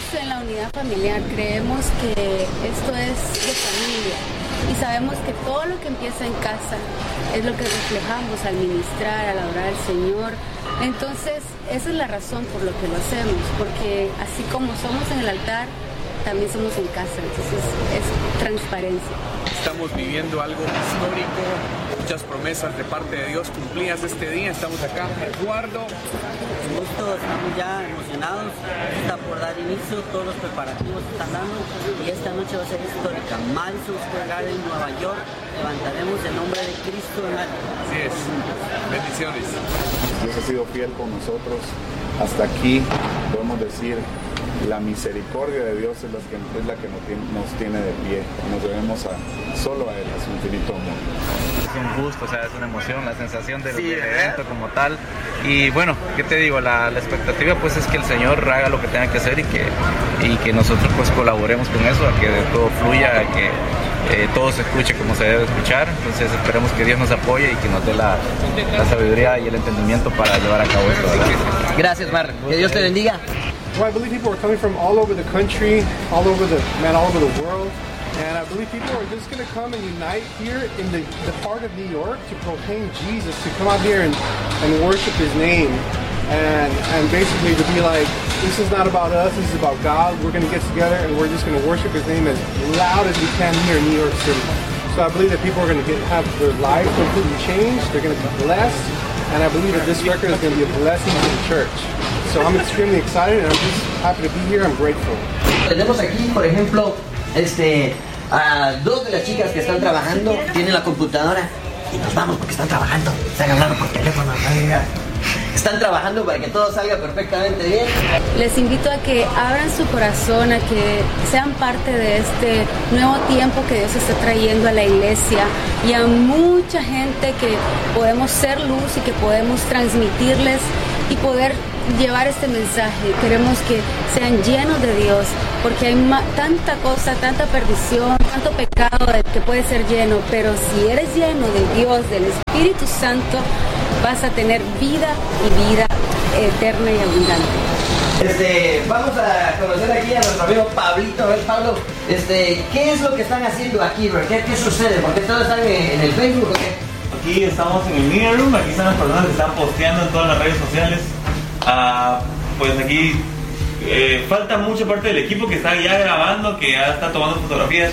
en la unidad familiar, creemos que esto es de familia y sabemos que todo lo que empieza en casa es lo que reflejamos al ministrar, al adorar al Señor. Entonces, esa es la razón por lo que lo hacemos, porque así como somos en el altar, también somos en casa, entonces es transparencia. Estamos viviendo algo histórico, muchas promesas de parte de Dios cumplidas este día. Estamos acá, Eduardo. Gusto, estamos ya emocionados, está por dar inicio, todos los preparativos están dando y esta noche va a ser histórica. Madison Square Garden, Nueva York, levantaremos el nombre de Cristo en alto. Así es, bendiciones. Dios ha sido fiel con nosotros hasta aquí, podemos decir. La misericordia de Dios es la que nos tiene de pie. Nos debemos solo a Él, a su infinito amor. Es un gusto, o sea, es una emoción, la sensación del evento como tal. Y bueno, ¿qué te digo? La expectativa pues es que el Señor haga lo que tenga que hacer y que nosotros pues colaboremos con eso, a que todo fluya, a que todo se escuche como se debe escuchar. Entonces esperemos que Dios nos apoye y que nos dé la sabiduría y el entendimiento para llevar a cabo esto, ¿verdad? Gracias, Mar. Que Dios te bendiga. Well, I believe people are coming from all over the country, all over the world, and I believe people are just going to come and unite here in the heart of New York to proclaim Jesus, to come out here and worship His name, and basically to be like, this is not about us, this is about God. We're going to get together and we're just going to worship His name as loud as we can here in New York City. So I believe that people are going to have their lives completely changed, they're going to be blessed, and I believe that this record is going to be a blessing to the church. So I'm extremely excited and I'm just happy to be here. I'm grateful. Tenemos aquí, por ejemplo, a dos de las chicas que están trabajando, tienen la computadora y nos vamos porque están trabajando, están hablando por teléfono, están trabajando para que todo salga perfectamente bien. Les invito a que abran su corazón, a que sean parte de este nuevo tiempo que Dios está trayendo a la iglesia y a mucha gente que podemos ser luz y que podemos transmitirles y poder llevar este mensaje. Queremos que sean llenos de Dios, porque hay tanta cosa, tanta perdición, tanto pecado del que puede ser lleno, pero si eres lleno de Dios, del Espíritu Santo, vas a tener vida y vida eterna y abundante. Vamos a conocer aquí a nuestro amigo Pablito. A ver, Pablo, ¿qué es lo que están haciendo aquí, bro? ¿Qué sucede? ¿Por qué todos están en el Facebook o qué? Aquí estamos en el Media Room, aquí están las personas que están posteando en todas las redes sociales. Pues aquí falta mucha parte del equipo que está ya grabando, que ya está tomando fotografías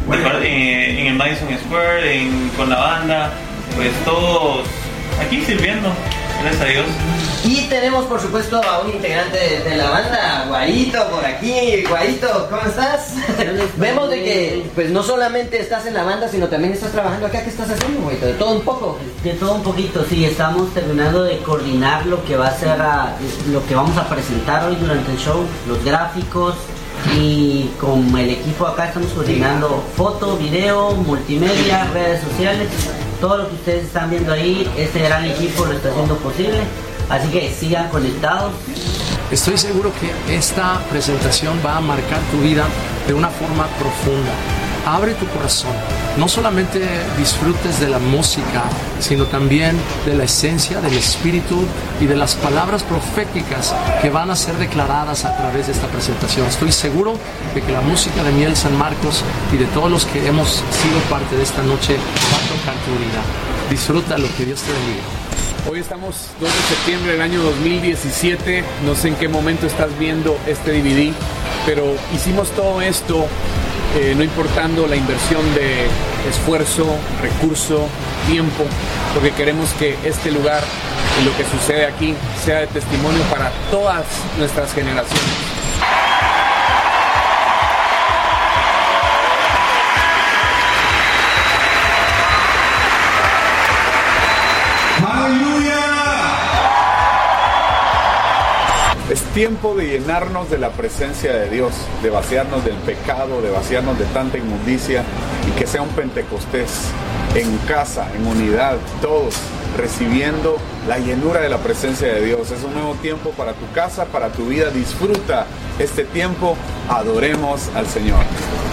en el Madison Square, con la banda, pues todos aquí sirviendo, gracias a Dios. Y tenemos por supuesto a un integrante de la banda, Guayito, por aquí. Guayito, ¿cómo estás? Vemos de que pues no solamente estás en la banda, sino también estás trabajando acá. ¿Qué estás haciendo, Guayito? ¿De todo un poco? De todo un poquito, sí. Estamos terminando de coordinar lo que va a ser lo que vamos a presentar hoy durante el show, los gráficos, y con el equipo acá estamos coordinando foto, video, multimedia, redes sociales. Todo lo que ustedes están viendo ahí, este gran equipo lo está haciendo posible. Así que sigan conectados. Estoy seguro que esta presentación va a marcar tu vida de una forma profunda. Abre tu corazón. No solamente disfrutes de la música, sino también de la esencia, del espíritu y de las palabras proféticas que van a ser declaradas a través de esta presentación. Estoy seguro de que la música de Miel San Marcos y de todos los que hemos sido parte de esta noche va a tocar tu vida. Disfruta lo que Dios te bendiga. Hoy estamos 2 de septiembre del año 2017, no sé en qué momento estás viendo este DVD, pero hicimos todo esto no importando la inversión de esfuerzo, recurso, tiempo, porque queremos que este lugar y lo que sucede aquí sea de testimonio para todas nuestras generaciones. Es tiempo de llenarnos de la presencia de Dios, de vaciarnos del pecado, de vaciarnos de tanta inmundicia y que sea un Pentecostés en casa, en unidad, todos recibiendo la llenura de la presencia de Dios. Es un nuevo tiempo para tu casa, para tu vida. Disfruta este tiempo, adoremos al Señor.